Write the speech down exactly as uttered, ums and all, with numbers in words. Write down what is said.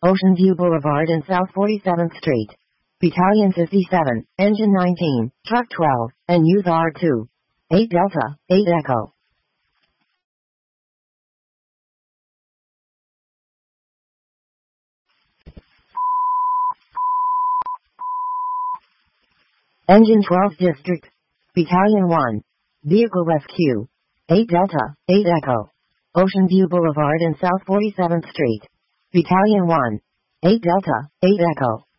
Ocean View Boulevard and South forty-seventh Street. Battalion fifty-seven, Engine nineteen, Truck twelve, and Use R two. eight Delta, eight Echo. Engine twelve District. Battalion one. Vehicle Rescue. eight Delta, eight Echo. Ocean View Boulevard and South forty-seventh Street. Battalion one. eight Delta, eight Echo.